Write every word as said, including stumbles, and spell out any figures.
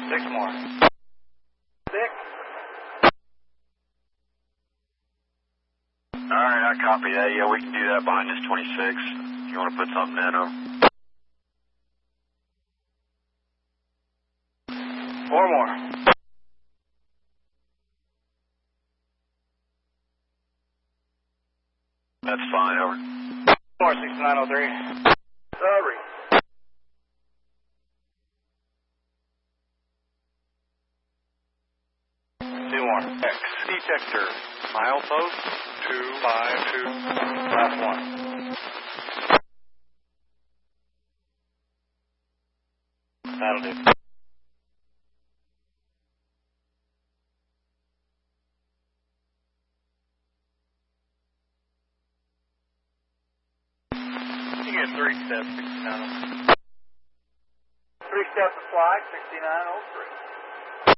Six more. Six. All right, I copy that. Yeah, we can do that behind this twenty-six. If you want to put something in, over. Four more. That's fine, over. More, sixty-nine oh three. Sorry. Two more. X detector. Milepost two five two. Last one. That'll do. You get three steps, sixty-nine oh three. Three steps of flight, sixty-nine oh three.